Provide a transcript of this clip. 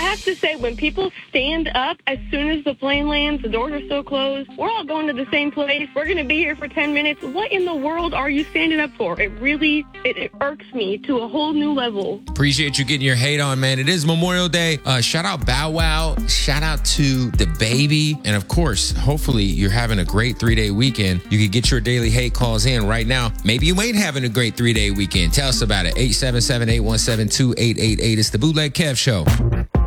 have to say, when people stand up as soon as the plane lands, the doors are still closed, we're all going to the same place, we're going to be here for 10 minutes. What in the world are you standing up for? It really, it irks me to a whole new level. Appreciate you getting your hate on, man. It is Memorial Day. Shout out Bow Wow. Shout out to the baby. And of course, hopefully you're having a great 3-day weekend. You can get your daily hate calls in right now. Maybe you ain't having a great 3-day weekend. Tell us about it. 877-817-2888. It's the Bootleg Kev Show.